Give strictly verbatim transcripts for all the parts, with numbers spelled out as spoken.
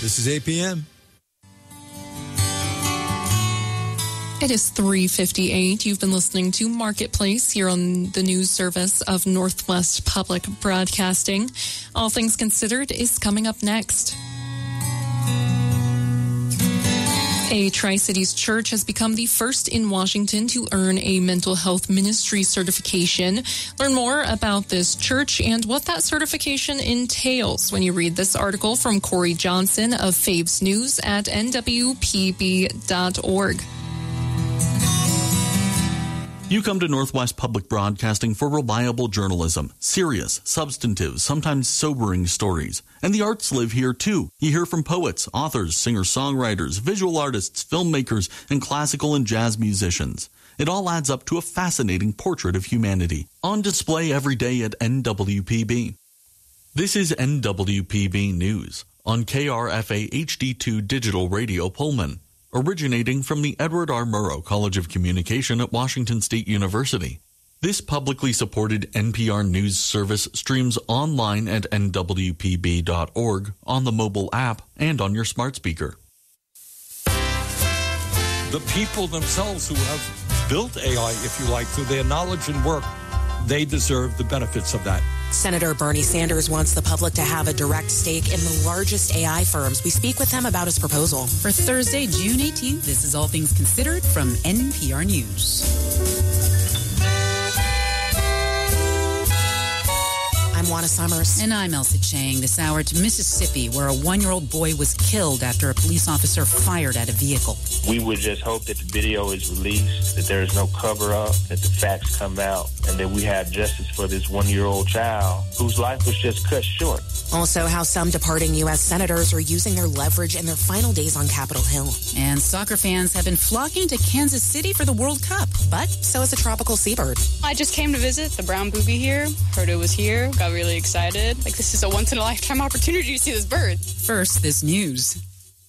This is A P M. It is three fifty-eight. You've been listening to Marketplace here on the news service of Northwest Public Broadcasting. All Things Considered is coming up next. A Tri-Cities church has become the first in Washington to earn a mental health ministry certification. Learn more about this church and what that certification entails when you read this article from Corey Johnson of Faves News at N W P B dot org. You come to Northwest Public Broadcasting for reliable journalism, serious, substantive, sometimes sobering stories. And the arts live here too. You hear from poets, authors, singer-songwriters, visual artists, filmmakers, and classical and jazz musicians. It all adds up to a fascinating portrait of humanity, on display every day at N W P B. This is N W P B News on K R F A H D two Digital Radio Pullman, originating from the Edward R. Murrow College of Communication at Washington State University. This publicly supported N P R News service streams online at N W P B dot org, on the mobile app, and on your smart speaker. The people themselves who have built A I, if you like, through their knowledge and work, they deserve the benefits of that. Senator Bernie Sanders wants the public to have a direct stake in the largest A I firms. We speak with him about his proposal. For Thursday, June eighteenth, this is All Things Considered from N P R News. I'm Juana Summers. And I'm Elsa Chang. This hour to Mississippi, where a one-year-old boy was killed after a police officer fired at a vehicle. We would just hope that the video is released, that there is no cover-up, that the facts come out, and that we have justice for this one-year-old child whose life was just cut short. Also, how some departing U S senators are using their leverage in their final days on Capitol Hill. And soccer fans have been flocking to Kansas City for the World Cup. But so is a tropical seabird. I just came to visit the brown booby here, heard it was here, got really excited. Like, this is a once-in-a-lifetime opportunity to see this bird. First, this news.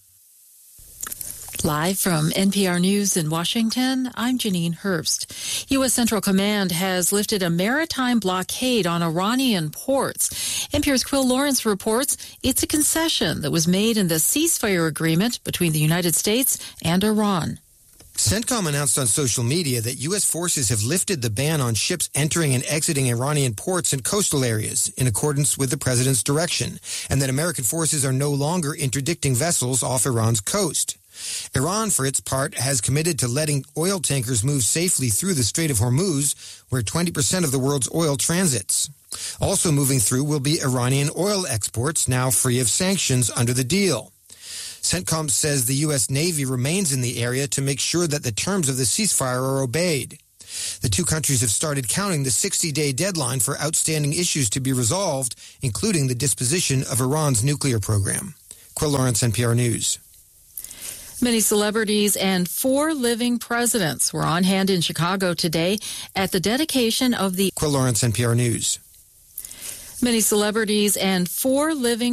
Live from N P R News in Washington, I'm Janine Herbst. U S. Central Command has lifted a maritime blockade on Iranian ports. N P R's Quill Lawrence reports it's a concession that was made in the ceasefire agreement between the United States and Iran. CENTCOM announced on social media that U S forces have lifted the ban on ships entering and exiting Iranian ports and coastal areas in accordance with the president's direction, and that American forces are no longer interdicting vessels off Iran's coast. Iran, for its part, has committed to letting oil tankers move safely through the Strait of Hormuz, where twenty percent of the world's oil transits. Also moving through will be Iranian oil exports, now free of sanctions under the deal. CENTCOM says the U S. Navy remains in the area to make sure that the terms of the ceasefire are obeyed. The two countries have started counting the sixty-day deadline for outstanding issues to be resolved, including the disposition of Iran's nuclear program. Quill Lawrence, N P R News. Many celebrities and four living presidents were on hand in Chicago today at the dedication of the Quill Lawrence, N P R News. Many celebrities and four living